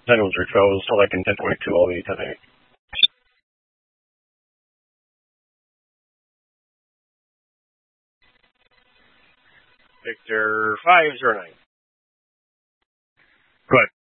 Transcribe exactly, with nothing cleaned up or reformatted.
Anyone through twelve, select intent to wait two all the ten eight. Victor five zero nine. Go ahead.